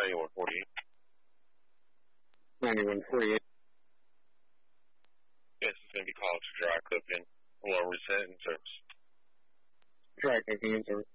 9148. 9148. Yes, it's going to be called to dry cooking or reset and service. Dry cooking and service.